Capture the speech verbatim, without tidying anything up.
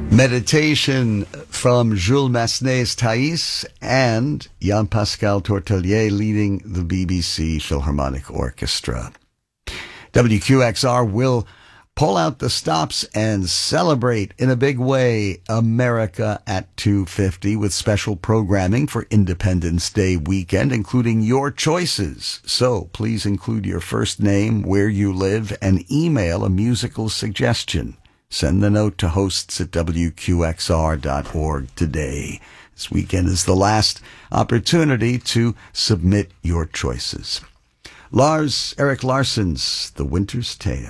Meditation from Jules Massenet's Thais and Jean-Pascal Tortelier leading the B B C Philharmonic Orchestra. W Q X R will pull out the stops and celebrate in a big way America at two fifty with special programming for Independence Day weekend, including your choices. So please include your first name, where you live, and email a musical suggestion. Send the note to hosts at W Q X R dot org today. This weekend is the last opportunity to submit your choices. Lars Erik Larsson's The Winter's Tale.